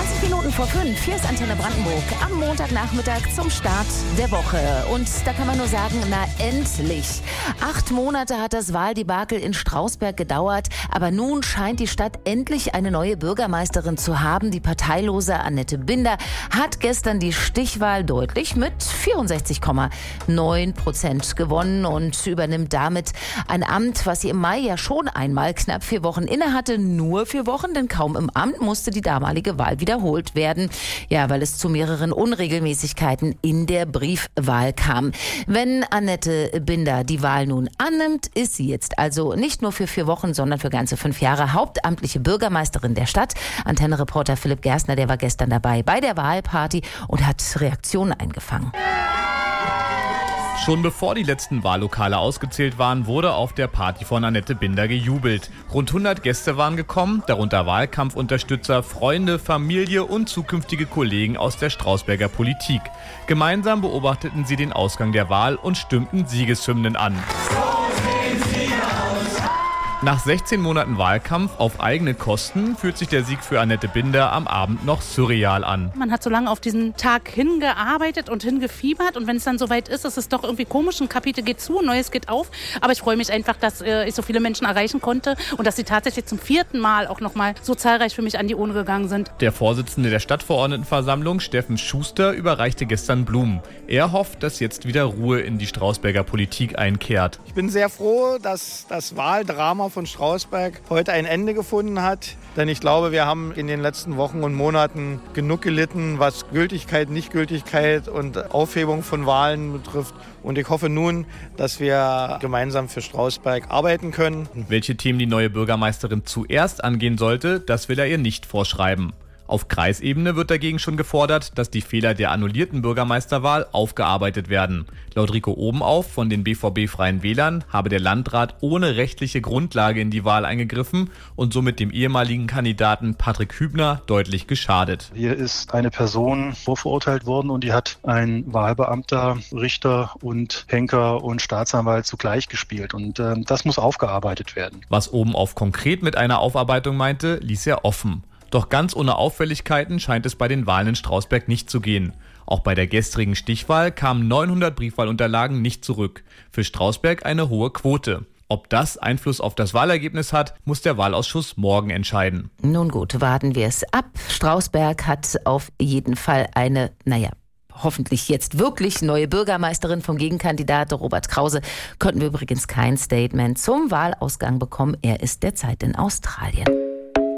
20 Minuten vor 5, hier ist Antenne Brandenburg am Montagnachmittag zum Start der Woche. Und da kann man nur sagen, na endlich. 8 Monate hat das Wahldebakel in Strausberg gedauert, aber nun scheint die Stadt endlich eine neue Bürgermeisterin zu haben. Die parteilose Annette Binder hat gestern die Stichwahl deutlich mit 64,9% gewonnen und übernimmt damit ein Amt, was sie im Mai ja schon einmal knapp 4 Wochen innehatte. Nur 4 Wochen, denn kaum im Amt musste die damalige Wahl wiederholt werden. Ja, weil es zu mehreren Unregelmäßigkeiten in der Briefwahl kam. Wenn Annette Binder die Wahl nun annimmt, ist sie jetzt also nicht nur für 4 Wochen, sondern für ganze 5 Jahre hauptamtliche Bürgermeisterin der Stadt. Antenne-Reporter Philipp Gerstner, der war gestern dabei bei der Wahlparty und hat Reaktionen eingefangen. Schon bevor die letzten Wahllokale ausgezählt waren, wurde auf der Party von Annette Binder gejubelt. Rund 100 Gäste waren gekommen, darunter Wahlkampfunterstützer, Freunde, Familie und zukünftige Kollegen aus der Strausberger Politik. Gemeinsam beobachteten sie den Ausgang der Wahl und stimmten Siegeshymnen an. Nach 16 Monaten Wahlkampf auf eigene Kosten fühlt sich der Sieg für Annette Binder am Abend noch surreal an. Man hat so lange auf diesen Tag hingearbeitet und hingefiebert und wenn es dann soweit ist es doch irgendwie komisch, ein Kapitel geht zu, ein neues geht auf. Aber ich freue mich einfach, dass ich so viele Menschen erreichen konnte und dass sie tatsächlich zum 4. Mal auch nochmal so zahlreich für mich an die Urne gegangen sind. Der Vorsitzende der Stadtverordnetenversammlung, Steffen Schuster, überreichte gestern Blumen. Er hofft, dass jetzt wieder Ruhe in die Strausberger Politik einkehrt. Ich bin sehr froh, dass das Wahldrama von Strausberg heute ein Ende gefunden hat. Denn ich glaube, wir haben in den letzten Wochen und Monaten genug gelitten, was Gültigkeit, Nichtgültigkeit und Aufhebung von Wahlen betrifft. Und ich hoffe nun, dass wir gemeinsam für Strausberg arbeiten können. Welche Themen die neue Bürgermeisterin zuerst angehen sollte, das will er ihr nicht vorschreiben. Auf Kreisebene wird dagegen schon gefordert, dass die Fehler der annullierten Bürgermeisterwahl aufgearbeitet werden. Laut Rico Obenauf von den BVB-Freien Wählern habe der Landrat ohne rechtliche Grundlage in die Wahl eingegriffen und somit dem ehemaligen Kandidaten Patrick Hübner deutlich geschadet. Hier ist eine Person vorverurteilt worden und die hat ein Wahlbeamter, Richter und Henker und Staatsanwalt zugleich gespielt. Und das muss aufgearbeitet werden. Was Obenauf konkret mit einer Aufarbeitung meinte, ließ er offen. Doch ganz ohne Auffälligkeiten scheint es bei den Wahlen in Strausberg nicht zu gehen. Auch bei der gestrigen Stichwahl kamen 900 Briefwahlunterlagen nicht zurück. Für Strausberg eine hohe Quote. Ob das Einfluss auf das Wahlergebnis hat, muss der Wahlausschuss morgen entscheiden. Nun gut, warten wir es ab. Strausberg hat auf jeden Fall eine, hoffentlich jetzt wirklich neue Bürgermeisterin. Vom Gegenkandidat Robert Krause konnten wir übrigens kein Statement zum Wahlausgang bekommen. Er ist derzeit in Australien.